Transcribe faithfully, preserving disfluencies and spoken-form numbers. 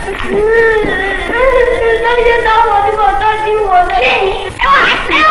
那些打我的，把担心我的。是你，哎我，哎